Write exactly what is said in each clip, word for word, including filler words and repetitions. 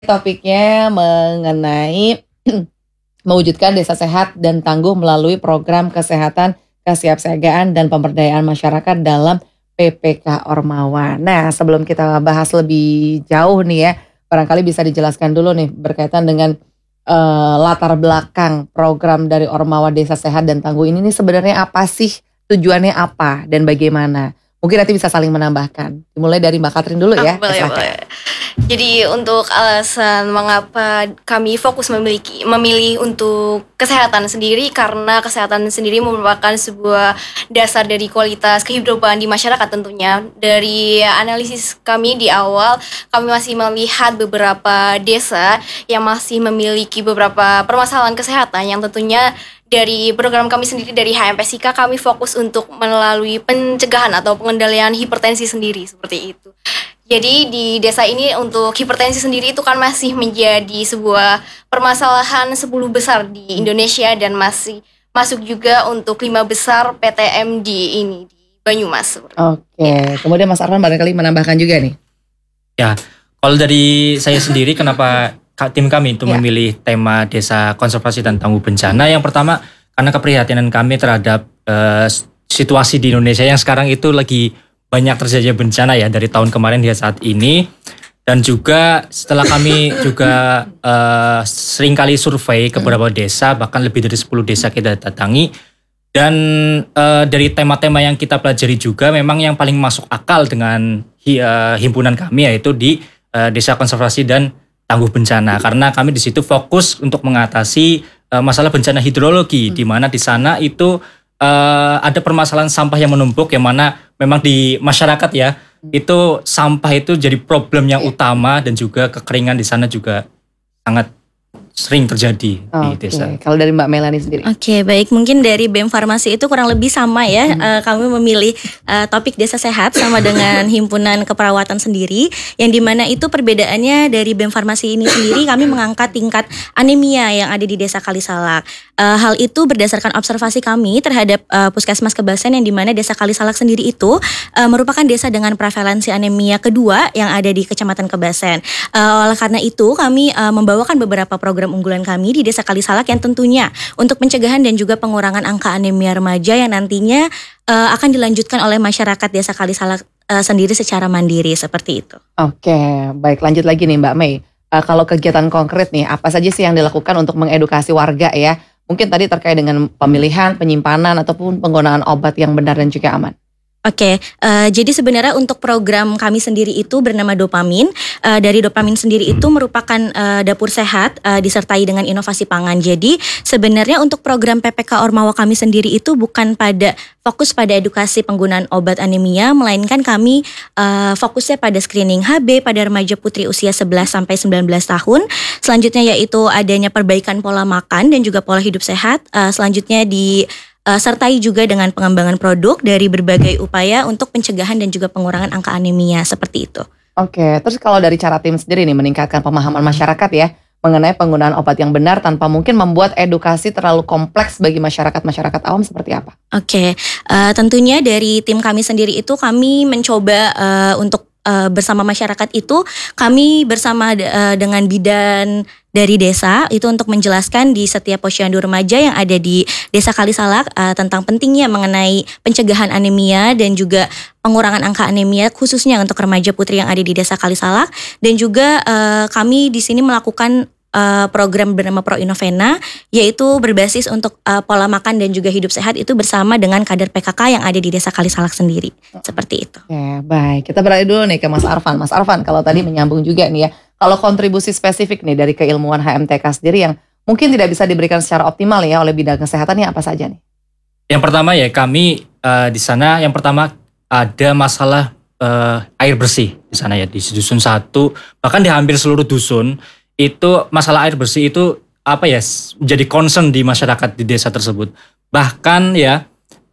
Topiknya mengenai mewujudkan desa sehat dan tangguh melalui program kesehatan, kesiapsiagaan, dan pemberdayaan masyarakat dalam P P K Ormawa. Nah, sebelum kita bahas lebih jauh nih ya, barangkali bisa dijelaskan dulu nih berkaitan dengan uh, latar belakang program dari Ormawa Desa Sehat dan Tangguh ini nih sebenarnya apa sih, tujuannya apa dan bagaimana? Mungkin nanti bisa saling menambahkan. Dimulai dari Mbak Katrin dulu ya. Oh, boleh, boleh. Jadi untuk alasan mengapa kami fokus memiliki memilih untuk kesehatan sendiri, karena kesehatan sendiri merupakan sebuah dasar dari kualitas kehidupan di masyarakat tentunya. Dari analisis kami di awal, kami masih melihat beberapa desa yang masih memiliki beberapa permasalahan kesehatan yang tentunya dari program kami sendiri dari H M P S I K kami fokus untuk melalui pencegahan atau pengendalian hipertensi sendiri seperti itu. Jadi di desa ini untuk hipertensi sendiri itu kan masih menjadi sebuah permasalahan sepuluh besar di Indonesia dan masih masuk juga untuk lima besar P T M di ini di Banyumas. Oke, kemudian Mas Arfan barangkali menambahkan juga nih. Ya, kalau dari saya sendiri kenapa tim kami itu ya. memilih tema desa konservasi dan tangguh bencana. Yang pertama karena keprihatinan kami terhadap uh, situasi di Indonesia yang sekarang itu lagi banyak terjadi bencana ya dari tahun kemarin hingga saat ini. Dan juga setelah kami juga uh, seringkali survei ke beberapa desa, bahkan lebih dari sepuluh desa kita datangi. Dan uh, dari tema-tema yang kita pelajari juga memang yang paling masuk akal dengan uh, himpunan kami yaitu di uh, desa konservasi dan tangguh bencana, karena kami di situ fokus untuk mengatasi uh, masalah bencana hidrologi, hmm. di mana di sana itu uh, ada permasalahan sampah yang menumpuk, yang mana memang di masyarakat ya hmm. itu sampah itu jadi problem yang utama, dan juga kekeringan di sana juga sangat sering terjadi oh, di desa. Okay. Kalau dari Mbak Melani sendiri? Oke, okay, baik. Mungkin dari B E M Farmasi itu kurang lebih sama ya. Hmm. Uh, kami memilih uh, topik desa sehat sama dengan himpunan keperawatan sendiri. Yang dimana itu perbedaannya dari B E M Farmasi ini sendiri, kami mengangkat tingkat anemia yang ada di desa Kalisalak. Uh, hal itu berdasarkan observasi kami terhadap uh, Puskesmas Kebasen, yang dimana desa Kalisalak sendiri itu uh, merupakan desa dengan prevalensi anemia kedua yang ada di Kecamatan Kebasen. Uh, oleh karena itu kami uh, membawakan beberapa program unggulan kami di desa Kalisalak yang tentunya untuk pencegahan dan juga pengurangan angka anemia remaja yang nantinya uh, akan dilanjutkan oleh masyarakat desa Kalisalak uh, sendiri secara mandiri seperti itu. Oke, baik, lanjut lagi nih Mbak Mei. Uh, kalau kegiatan konkret nih, apa saja sih yang dilakukan untuk mengedukasi warga ya? Mungkin tadi terkait dengan pemilihan, penyimpanan, ataupun penggunaan obat yang benar dan juga aman. Oke, okay, uh, jadi sebenarnya untuk program kami sendiri itu bernama Dopamin. Uh, dari Dopamin sendiri itu merupakan uh, dapur sehat uh, disertai dengan inovasi pangan. Jadi sebenarnya untuk program P P K Ormawa kami sendiri itu bukan pada fokus pada edukasi penggunaan obat anemia, melainkan kami uh, fokusnya pada screening H B pada remaja putri usia sebelas sampai sembilan belas tahun. Selanjutnya yaitu adanya perbaikan pola makan dan juga pola hidup sehat. Uh, selanjutnya di Uh, sertai juga dengan pengembangan produk dari berbagai upaya untuk pencegahan dan juga pengurangan angka anemia seperti itu. Oke, terus kalau dari cara tim sendiri nih meningkatkan pemahaman masyarakat ya mengenai penggunaan obat yang benar tanpa mungkin membuat edukasi terlalu kompleks bagi masyarakat-masyarakat awam seperti apa? Oke, uh, tentunya dari tim kami sendiri itu kami mencoba uh, untuk uh, bersama masyarakat itu kami bersama uh, dengan bidan dari desa itu untuk menjelaskan di setiap posyandu remaja yang ada di desa Kalisalak uh, tentang pentingnya mengenai pencegahan anemia dan juga pengurangan angka anemia khususnya untuk remaja putri yang ada di desa Kalisalak. Dan juga uh, kami di sini melakukan uh, program bernama Pro Innovena, yaitu berbasis untuk uh, pola makan dan juga hidup sehat itu bersama dengan kader P K K yang ada di desa Kalisalak sendiri. Seperti itu. Oke, baik. Kita beralih dulu nih ke Mas Arfan. Mas Arfan, kalau tadi menyambung juga nih ya, kalau kontribusi spesifik nih dari keilmuan H M T K sendiri yang mungkin tidak bisa diberikan secara optimal ya oleh bidang kesehatannya apa saja nih? Yang pertama ya kami uh, di sana yang pertama ada masalah uh, air bersih di sana ya, di dusun satu, bahkan di hampir seluruh dusun itu masalah air bersih itu apa ya menjadi concern di masyarakat di desa tersebut. Bahkan ya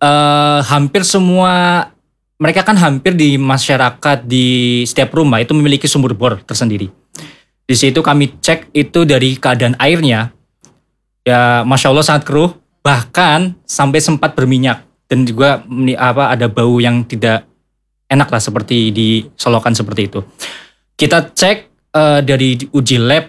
uh, hampir semua mereka kan hampir di masyarakat di setiap rumah itu memiliki sumur bor tersendiri. Di situ kami cek itu dari keadaan airnya, ya Masya Allah sangat keruh, bahkan sampai sempat berminyak. Dan juga apa ada bau yang tidak enak lah seperti di solokan seperti itu. Kita cek uh, dari uji lab